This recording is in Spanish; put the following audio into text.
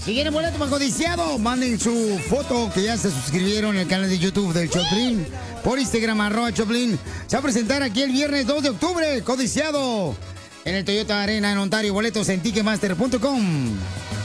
Si quieren boleto más codiciado, manden su foto que ya se suscribieron en el canal de YouTube del Choplin. Por Instagram, @Choplin. Se va a presentar aquí el viernes 2 de octubre, codiciado. En el Toyota Arena en Ontario. Boletos en Ticketmaster.com.